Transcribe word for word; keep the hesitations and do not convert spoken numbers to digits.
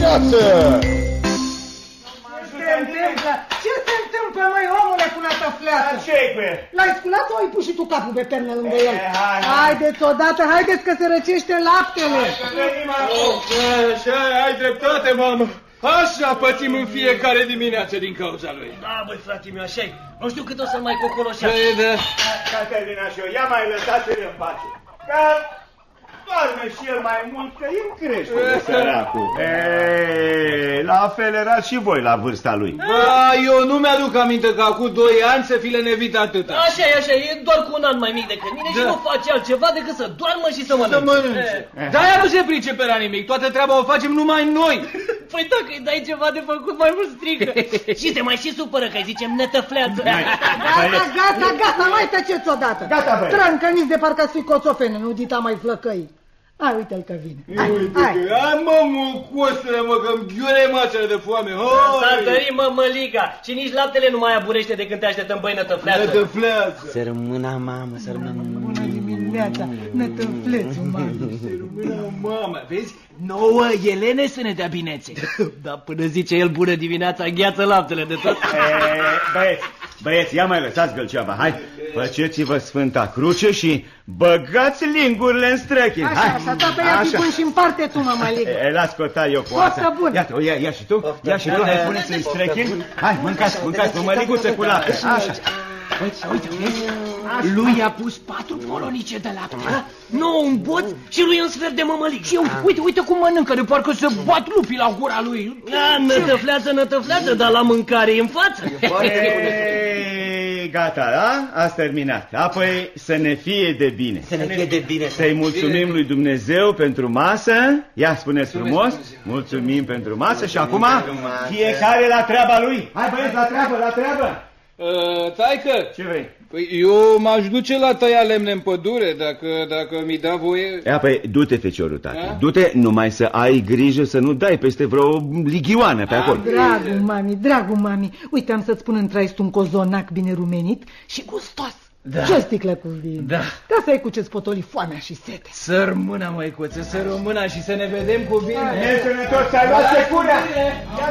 viață! Ce se întâmplă, măi, omule, cu nătăfleață? Ce-i cu el? L-ai sculat sau ai pus și tu capul pe pernă lângă el? Haideți odată, haideți că se răcește laptele! Așa, ai dreptate, mamă! Așa pățim în fiecare dimineață din cauza lui. Da, băi, frate meu, așa-i. Nu știu cât o să mai cocoloșească. Păi, da. Caterina și eu, ia mai lăsați-l în pace. Că doarme și el mai mult, că e în creștere, săracul. Ei, la fel erați și voi la vârsta lui. Bă, eu nu mi-aduc aminte că acum doi ani să fi lenevit atâta. Așa e, așa e, doar cu un an mai mic decât mine și nu face altceva decât să doarmă și să mănânce. Să mănânce. Dar ea nu se pricepe la nimic, toată treaba o facem numai noi. Păi dacă îi dai ceva de făcut, mai mult strică. Și se mai și supără că îi zicem nătăfleață. Gata, gata, gata, mai tăceți odată. Gata, băi. Trâncăniți de parcă ați fi coțofene, nu dita mai flăcăi. Hai, uite-l că vine. Hai, hai. Hai, mă, mucosule, mă, că-mi ghiure mațele de foame. S-a tărit, mă, măliga. Și nici laptele nu mai aburește de când te așteptăm, băi, nătăfleață. Nătăfleață. Să rămână, mamă, să rămână. Bună dimineața, nătăflețul, mamă. Să rămână, mamă, vezi? Nouă Elene să ne dea binețe. Dar până zice el bună dimineața, gheață laptele de tot. Băieți, băieți, ia mai lăsați gălceava, hai. Făceți-vă Sfânta Cruce și băgați lingurile în străchini. Așa, așa, tata, ia pipun și împarte tu, mă, măligă. Las cota eu cu asta. asta. Iată, ia, ia și tu, ia și tu, hai, puneți în străchini. Hai, mâncați, mâncați, cu măliguță cu lapte. Așa. Uite, uite, vezi? Lui a pus patru polonice de lapte. Nu, un boț și lui un sfert de mămălig. Și uite, uite cum mănâncă, de parcă se bat lupii la gura lui. Da, nătăfleață, nătăfleață, dar la mâncare e în față. Ei, gata, da? Ați terminat. Apoi să ne fie de bine. Să ne fie de bine. Să-i mulțumim lui Dumnezeu pentru masă. Ia, spuneți frumos. Mulțumim pentru masă și acum fiecare la treaba lui. Hai, băieți, la treabă, la treabă. Uh, taică, ce vrei? Păi eu m-aș duce la tăia lemne în pădure, dacă, dacă mi da voie. Ia, păi, du-te, feciorul, tată. Du-te, numai să ai grijă să nu dai peste vreo lighioană pe acolo. Dragul mami, dragul mami, uite, am să-ți spun în traist un cozonac bine rumenit și gustos. Da. Ce sticlă cu vin? Da. Ca să ai cu ce-ți potoli foamea și sete. Să rămână, măicuță, să rămână și să ne vedem cu bine. E sănătos, ți-ai luat secura.